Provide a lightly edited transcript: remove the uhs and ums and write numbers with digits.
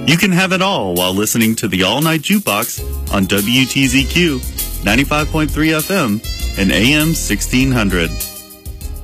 You can have it all while listening to the All Night Jukebox on WTZQ 95.3 FM and AM 1600.